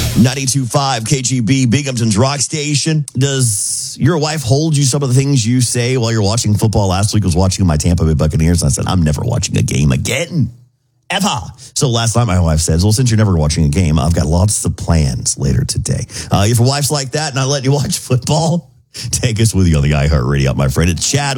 92.5 KGB, Binghamton's rock station. Does your wife hold you some of the things you say while you're watching football? Last week I was watching my Tampa Bay Buccaneers, and I said, I'm never watching a game again. Ever. So last night my wife says, well, since you're never watching a game, I've got lots of plans later today. If your wife's like that and I let you watch football, take us with you on the iHeartRadio, my friend. It's Chad.